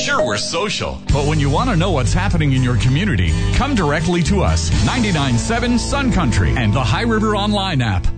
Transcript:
Sure, we're social, but when you want to know what's happening in your community, come directly to us. 99.7 Sun Country and the High River Online app.